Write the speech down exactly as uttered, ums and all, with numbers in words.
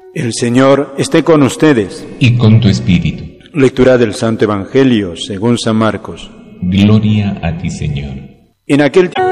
El Señor esté con ustedes. Y con tu espíritu. Lectura del Santo Evangelio según San Marcos. Gloria a ti, Señor. En aquel tiempo